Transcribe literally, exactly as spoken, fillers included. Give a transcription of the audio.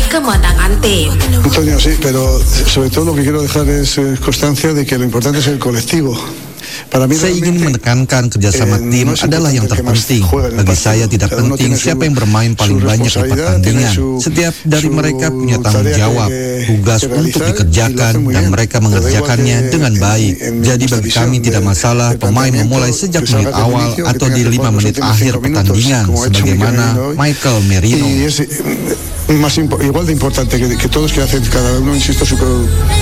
kemenangan tim. Antonio, sí, pero sobre todo lo que quiero dejar es eh, constancia de que lo importante es el colectivo. Saya ingin menekankan kerjasama tim adalah yang terpenting. Bagi saya tidak penting siapa yang bermain paling banyak di pertandingan. Setiap dari mereka punya tanggung jawab, tugas untuk dikerjakan, dan mereka mengerjakannya dengan baik. Jadi bagi kami tidak masalah pemain memulai sejak menit awal atau di lima menit akhir pertandingan, sebagaimana Michael Merino. Más igual de importante que, que todos que hacen cada uno, insisto, su